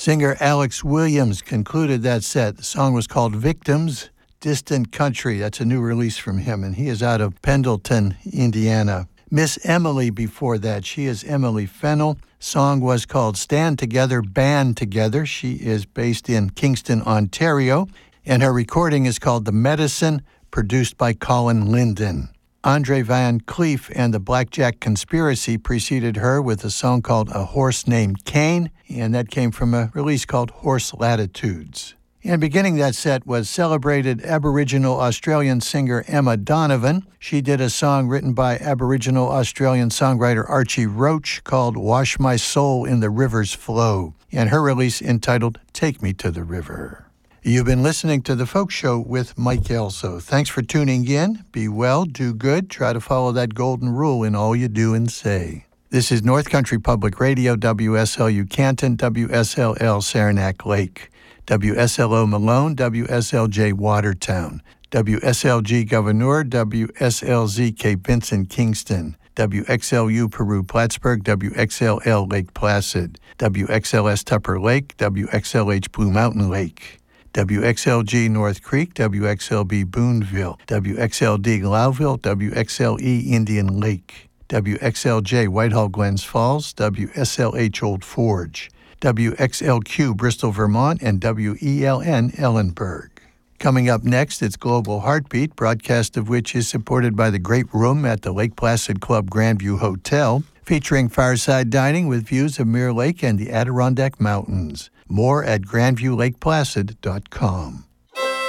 Singer Alex Williams concluded that set. The song was called Victims, Distant Country. That's a new release from him, and he is out of Pendleton, Indiana. Miss Emily before that. She is Emily Fennell. Song was called Stand Together, Band Together. She is based in Kingston, Ontario, and her recording is called The Medicine, produced by Colin Linden. Andre Van Cleef and the Blackjack Conspiracy preceded her with a song called A Horse Named Cain, and that came from a release called Horse Latitudes. And beginning that set was celebrated Aboriginal Australian singer Emma Donovan. She did a song written by Aboriginal Australian songwriter Archie Roach called Wash My Soul in the River's Flow, and her release entitled Take Me to the River. You've been listening to The Folk Show with Mike Elso. Thanks for tuning in. Be well, do good, try to follow that golden rule in all you do and say. This is North Country Public Radio, WSLU Canton, WSLL Saranac Lake, WSLO Malone, WSLJ Watertown, WSLG Gouverneur, WSLZ Cape Vincent Kingston, WXLU Peru Plattsburgh, WXLL Lake Placid, WXLS Tupper Lake, WXLH Blue Mountain Lake, WXLG North Creek, WXLB Boonville, WXLD Louville, WXLE Indian Lake, WXLJ Whitehall Glens Falls, WSLH Old Forge, WXLQ Bristol, Vermont, and WELN Ellenburg. Coming up next, it's Global Heartbeat, broadcast of which is supported by the Great Room at the Lake Placid Club Grandview Hotel, featuring fireside dining with views of Mirror Lake and the Adirondack Mountains. More at grandviewlakeplacid.com.